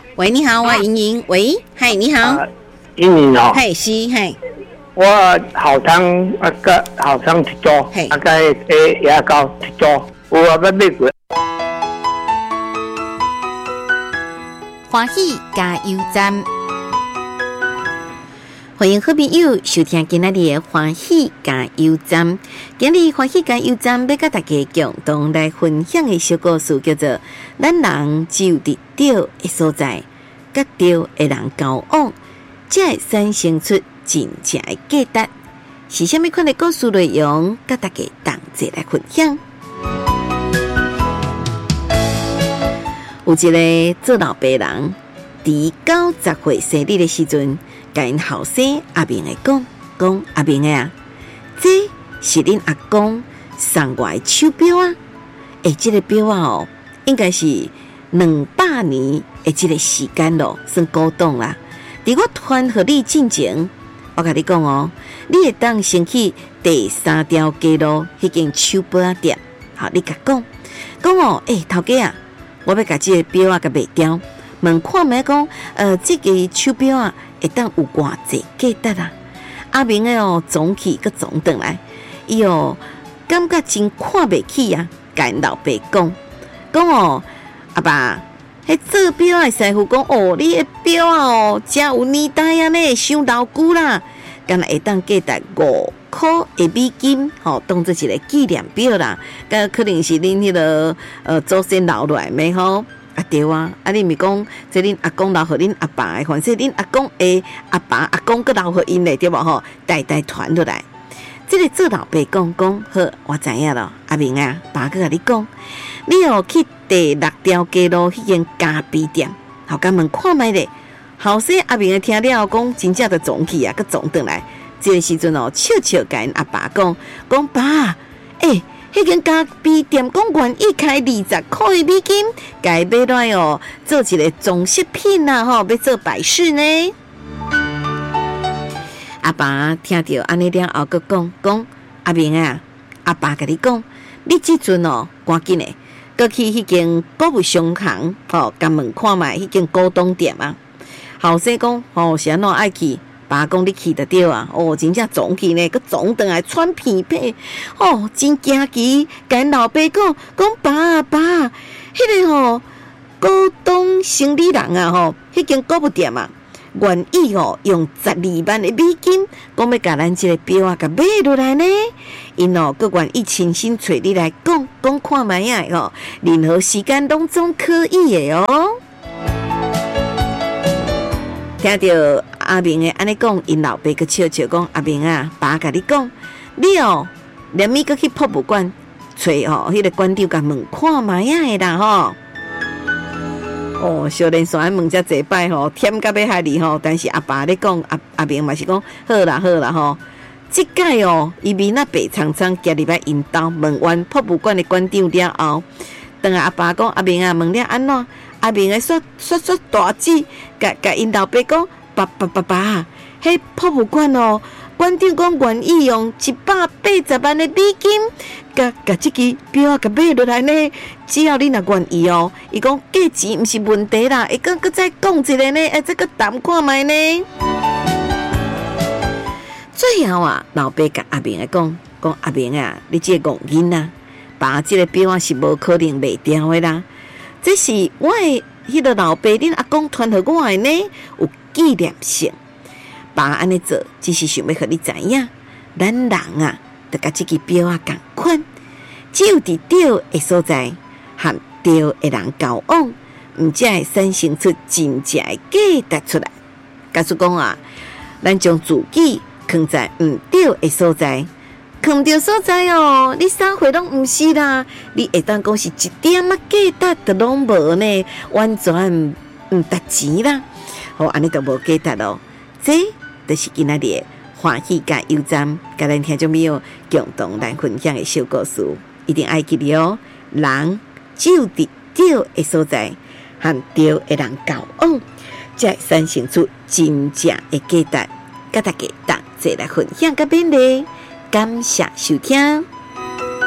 喂，你好，我莹莹。喂，嗨，你好。 莹莹哦。 嗨，是嗨。 我后窗个后窗一组，牙膏一组，有要买过。 欢喜加油站，欢迎好朋友收听今仔日的欢喜加油站。今日欢喜加油站要甲大家共同来分享的小故事，叫做“咱人只有伫对的所在，甲对的人交往，才会产生出真正的价值”。是虾米款的故事内容？甲大家同齐来分享。有一个做老爸人，伫90岁生日的时阵，甲因后生阿明的讲阿明的啊，这是恁阿公送我的手表啊！这个表啊哦，应该是200年的这个时间咯，算古董啦。伫我传互你进前，我甲你讲哦，你会当先去第3条街路迄间手表店，好，你甲讲哦，头家啊，我要甲这个表啊甲卖掉，问看觅讲，这个手表啊会当有偌济价值啊？阿明的哦，总去个总转来，伊哦感觉真看袂起啊，甲因老爸讲哦，阿爸。迄做表的师傅讲哦，你的表啊哦，真有年代啊呢，伤老久啦，敢若会当价值5块的美金，当做一个纪念表啦。敢可能是恁迄个祖先留落来的吼。啊对啊，你咪讲这恁阿公留互恁阿爸的，反正恁阿公的阿爸阿公个留互因的对无吼，代代传落来。这个做老爸讲好，我知影咯，阿明啊，爸个甲你讲，你去第6条街路迄间咖啡店，好，甲问看觅咧。后生阿明听了讲，真正的总去啊，佮总转来。这个时阵哦，笑笑甲因阿爸讲爸，迄间咖啡店讲愿意开20块的美金，甲伊买来哦，做一个装饰品啊，要做摆饰呢。阿爸听到安尼了后，佮讲阿明啊，阿爸甲你讲，你即阵哦，赶紧诶，佮去迄间购物商行，甲问看觅迄间古董店啊。后生讲是安怎爱去？爸讲你去得对啊，真正总去呢，佮总转来穿片片，真惊奇。甲因老爸讲爸，迄个古董生理人啊，迄间购物店啊。愿意用12万的美金，讲要甲咱这个表啊，甲买落来呢。因佮愿意亲身找你来讲看觅啊，任何时间拢总可以的哦。听到阿明的安尼讲，因老爸佮笑笑讲：阿明啊，爸甲你讲，你连咪佮去博物馆找迄个馆长甲问看觅的啦小连续问遮济摆忝甲要害你但是阿爸咧讲，阿明嘛是讲好啦即届伊面那白苍苍行入来因兜，问完博物馆的馆长了后，等下阿爸讲阿明啊，问了安怎？阿明的说大姐，甲因老爸讲，爸，迄博物馆馆长讲愿意用180万的美金，甲这支表甲买落来呢。只要你若愿意伊讲价钱毋是问题啦，会搁再讲一个呢，再搁谈看觅呢。最后啊，老爸甲阿明讲阿明啊，你这个戆囡仔，爸这个表啊是无可能卖掉的啦。这是我的迄个老爸恁阿公传互我的呢，有纪念性。爸安尼做，只是想要互你知影，咱人啊，得甲这支表啊共款，只有伫对的所在，和对的人交往，才会产生出真正的价值出来。假使讲啊，咱将自己放在对的所在，放对所在你啥货拢毋是啦，你会当讲是一点价值都拢无呢，完全毋值钱啦。安尼就无价值咯。这就是今仔日欢喜加油站，甲咱听众朋友共同来分享的小故事，一定爱记得哦。人只有伫对的所在，和对的人交往，才会产生出真正的价值。甲大家同齐来分享甲勉励，感谢收听。